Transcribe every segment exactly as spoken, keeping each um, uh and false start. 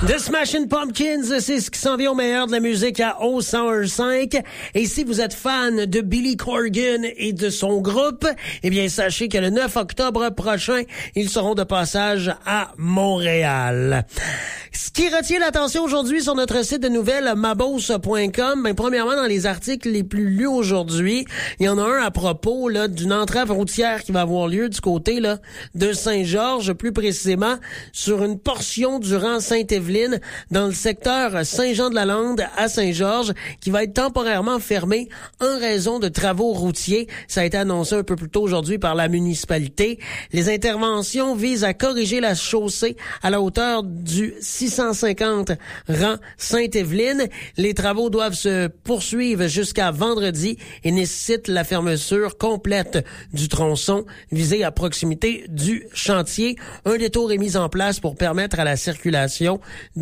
The Smashing Pumpkins, c'est ce qui s'en vient au meilleur de la musique à O cent un cinq. Et si vous êtes fan de Billy Corgan et de son groupe, eh bien, sachez que le neuf octobre prochain, ils seront de passage à Montréal. Ce qui retient l'attention aujourd'hui sur notre site de nouvelles mabos point com, ben, premièrement, dans les articles les plus lus aujourd'hui, il y en a un à propos, là, d'une entrave routière qui va avoir lieu du côté, là, de Saint-Georges, plus précisément, sur une portion du rang Sainte-Éveline, dans le secteur Saint-Jean-de-la-Lande à Saint-Georges, qui va être temporairement fermé en raison de travaux routiers. Ça a été annoncé un peu plus tôt aujourd'hui par la municipalité. Les interventions visent à corriger la chaussée à la hauteur du six cent cinquante rang Sainte-Éveline. Les travaux doivent se poursuivre jusqu'à vendredi et nécessitent la fermeture complète du tronçon visé à proximité du chantier. Un détour est mis en place pour permettre à la circulation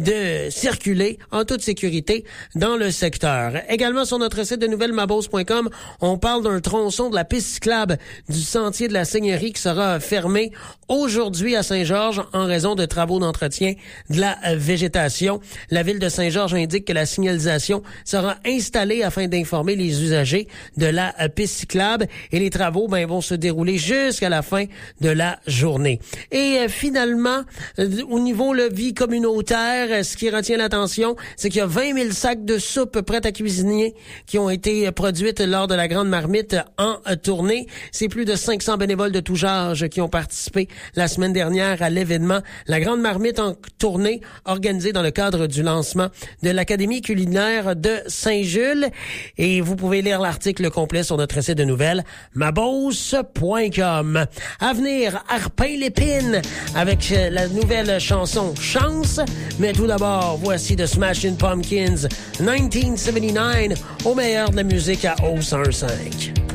de circuler en toute sécurité dans le secteur. Également sur notre site de nouvelles mabos point com, on parle d'un tronçon de la piste cyclable du sentier de la Seigneurie qui sera fermé aujourd'hui à Saint-Georges en raison de travaux d'entretien de la végétation. La ville de Saint-Georges indique que la signalisation sera installée afin d'informer les usagers de la piste cyclable et les travaux ben, vont se dérouler jusqu'à la fin de la journée. Et euh, finalement, euh, au niveau de la vie communautaire, ce qui retient l'attention, c'est qu'il y a vingt mille sacs de soupe prêtes à cuisiner qui ont été produites lors de la Grande Marmite en euh, tournée. C'est plus de cinq cents bénévoles de tous âges qui ont participé la semaine dernière à l'événement La Grande Marmite en tournée, organisée dans le cadre du lancement de l'Académie culinaire de Saint-Jules. Et vous pouvez lire l'article complet sur notre site de nouvelles mabos point com. À venir, Arpin Lépine avec la nouvelle chanson Chance. Mais tout d'abord, voici The Smashing Pumpkins dix-neuf soixante-dix-neuf au meilleur de la musique à O cent un cinq.